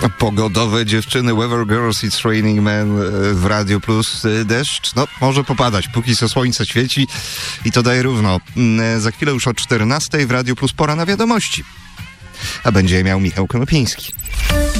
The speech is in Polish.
Pogodowe dziewczyny, Weather Girls, It's Raining Men w Radio Plus. Deszcz, no może popadać, póki co słońce świeci i to daje równo. Za chwilę już o 14:00 w Radio Plus pora na wiadomości. A będzie je miał Michał Konopiński.